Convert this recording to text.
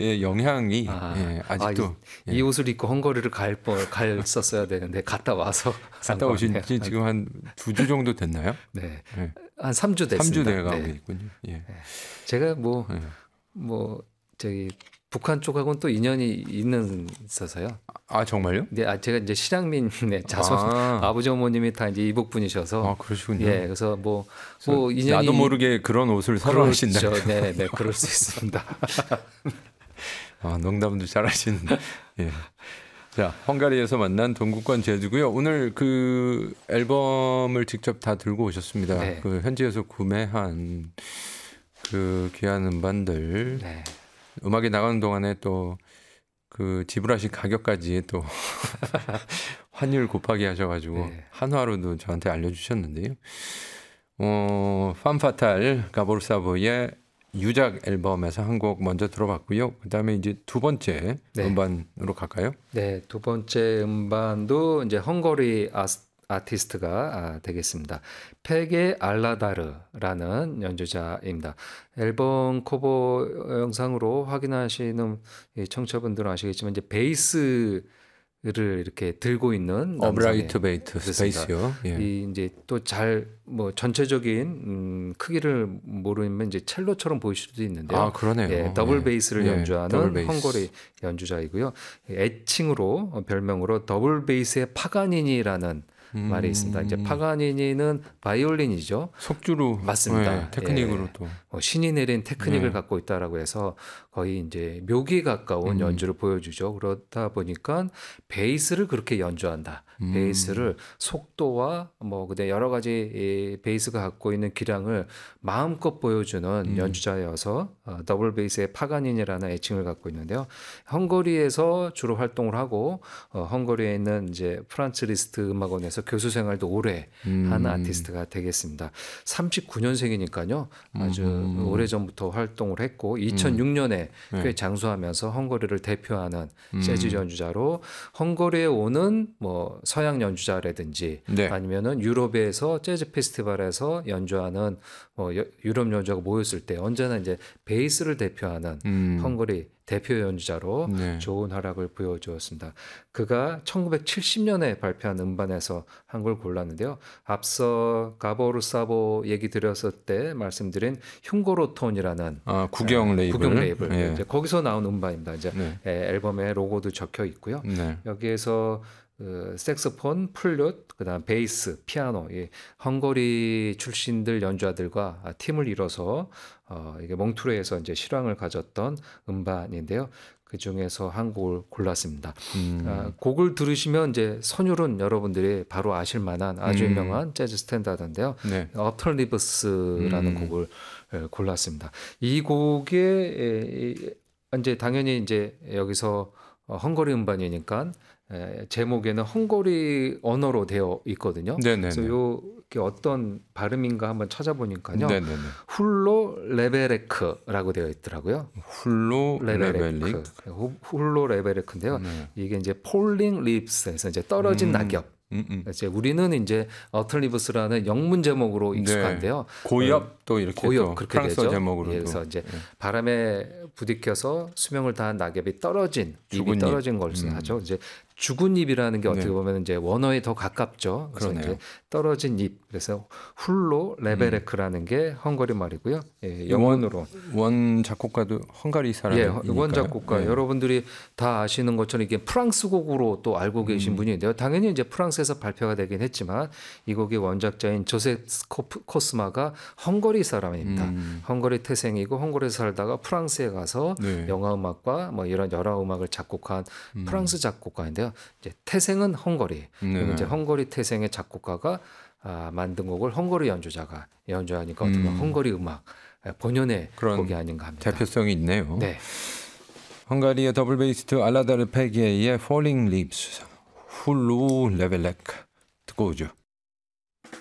헝거리의 영향이 예, 아직도 이 옷을 입고 헝거리를 갔었어야 되는데 갔다 와서 갔다 오신 지 지금 한 2주 정도 됐나요? 네, 예. 한 3주 됐습니다. 3주 돼가고 네. 있군요. 예. 네. 제가 저기 북한 쪽하고는 또 인연이 있어서요. 아 정말요? 네, 제가 이제 실향민의 자손 아버지 어머님이 다 이제 이북 분이셔서. 아 그러시군요. 예, 그래서 인연이 나도 모르게 그런 옷을 서로 하신다. 그렇죠. 네, 그럴 수 있습니다. 아 농담도 잘하시는데. 예. 자, 헝가리에서 만난 동구권 재즈고요. 오늘 그 앨범을 직접 다 들고 오셨습니다. 네. 그 현지에서 구매한 그 귀한 음반들. 네. 음악이 나가는 동안에 또 그 지불하신 가격까지 또 환율 곱하기 하셔가지고 네. 한화로도 저한테 알려주셨는데요. 팜파탈 가보르사보의 유작 앨범에서 한 곡 먼저 들어봤고요. 그다음에 이제 두 번째 네. 음반으로 갈까요? 네, 두 번째 음반도 이제 헝거리 아티스트가 되겠습니다. 페게 알라다르라는 연주자입니다. 앨범 커버 영상으로 확인하시는 청취자분들은 아시겠지만 이제 베이스를 이렇게 들고 있는 어브라이트 베이트 스페이스요. 예. 이 이제 또 잘 전체적인 크기를 모르면 이제 첼로처럼 보일 수도 있는데요. 아 그러네요. 예, 더블 예. 베이스를 예, 연주하는 더블 베이스. 헝거리 연주자이고요. 애칭으로 별명으로 더블 베이스의 파가니니라는 말이 있습니다. 이제 파가니니는 바이올린이죠. 속주로 맞습니다. 예, 테크닉으로 예. 또 신이 내린 테크닉을 네. 갖고 있다라고 해서 거의 이제 묘기에 가까운 연주를 보여주죠. 그러다 보니까 베이스를 그렇게 연주한다. 베이스를 속도와 그다음 여러 가지 이 베이스가 갖고 있는 기량을 마음껏 보여주는 연주자여서 더블 베이스의 파가닌이라는 애칭을 갖고 있는데요. 헝거리에서 주로 활동을 하고 헝거리에 있는 이제 프란츠 리스트 음악원에서 교수 생활도 오래 한 아티스트가 되겠습니다. 39년생이니까요. 아주 오래전부터 활동을 했고 2006년에 꽤 장수하면서 헝거리를 대표하는 재즈 연주자로 헝거리에 오는 서양 연주자라든지 네. 아니면은 유럽에서 재즈 페스티벌에서 연주하는 유럽 연주자가 모였을 때 언제나 이제 베이스를 대표하는 헝거리 대표 연주자로 네. 좋은 활약을 보여주었습니다. 그가 1970년에 발표한 음반에서 한 걸 골랐는데요. 앞서 가보르사보 얘기 드렸을 때 말씀드린 흉고로톤이라는 국영 레이블. 예. 이제 거기서 나온 음반입니다. 이제 네. 앨범에 로고도 적혀 있고요. 네. 여기에서 색소폰, 플룻, 그다음 베이스, 피아노, 헝거리 출신들 연주자들과 팀을 이뤄서 이게 몽트레에서 이제 실황을 가졌던 음반인데요. 그 중에서 한 곡을 골랐습니다. 곡을 들으시면 이제 선율은 여러분들이 바로 아실 만한 아주 유명한 재즈 스탠다드인데요. 네. 업턴 리버스라는 곡을 골랐습니다. 이 곡에 이제 당연히 이제 여기서 헝거리 음반이니까 제목에는 헝거리 언어로 되어 있거든요. 네네네. 그래서 이게 어떤 발음인가 한번 찾아보니까요. 네네네. 훌로 레베레크라고 되어 있더라고요. 훌로 레벨릭. 훌로 레베레크인데요. 네. 이게 이제 폴링 립스에서 이제 떨어진 낙엽. 이제 우리는 이제 어틀리브스라는 영문 제목으로 익숙한데요. 고엽도 이렇게 고엽 또 그렇게 프랑스어 되죠. 제목으로도. 그래서 이제 바람에 부딪혀서 수명을 다한 낙엽이 떨어진 잎이 떨어진 걸 하죠. 이제 죽은 잎이라는 게 어떻게 보면 이제 원어에 더 가깝죠. 그래서 그러네요. 이제 떨어진 잎. 그래서 훌로 레베레크라는 게 헝거리 말이고요. 예, 영어로 원 작곡가도 헝가리 사람이니까요. 예, 원 작곡가 여러분들이 다 아시는 것처럼 이게 프랑스 곡으로 또 알고 계신 분인데요. 당연히 이제 프랑스에서 발표가 되긴 했지만 이 곡의 원작자인 조셉 코스마가 헝거리 사람입니다. 헝거리 태생이고 헝거리에서 살다가 프랑스에 가서 영화 음악과 이런 여러 음악을 작곡한 프랑스 작곡가인데요. 이제 태생은 헝거리. 그리고 이제 헝거리 태생의 작곡가가 만든 곡을 헝거리 연주자가 연주하니까 어떻게 보면 헝거리 음악 본연의 그런 곡이 아닌가 합니다. 대표성이 있네요. 네. 헝가리의 더블 베이스트 알라다르 페게의 Falling Leaves 훌루 레벨렉 듣고 오죠.